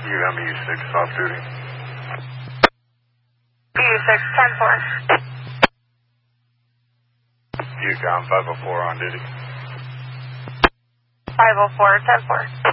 UMU6 off duty. U6, 10-4. UCOM 504 on duty. 504, 10-4.